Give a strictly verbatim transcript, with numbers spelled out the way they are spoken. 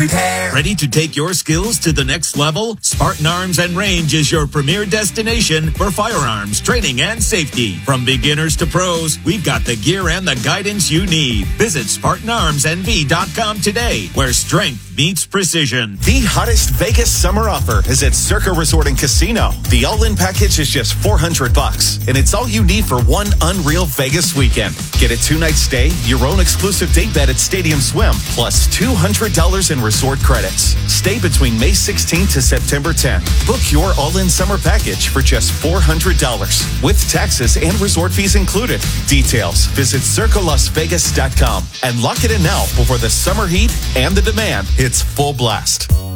Repair. Ready to take your skills to the next level? Spartan Arms and Range is your premier destination for firearms, training, and safety. From beginners to pros, we've got the gear and the guidance you need. Visit Spartan Arms N V dot com today, where strength meets precision. The hottest Vegas summer offer is at Circa Resort and Casino. The all-in package is just four hundred bucks, and it's all you need for one unreal Vegas weekend. Get a two-night stay, your own exclusive date bed at Stadium Swim, plus two hundred dollars in resort credits. Stay between May sixteenth to September tenth. Book your all-in summer package for just four hundred dollars, with taxes and resort fees included. Details, visit Circa Las Vegas dot com and lock it in now before the summer heat and the demand hits full blast.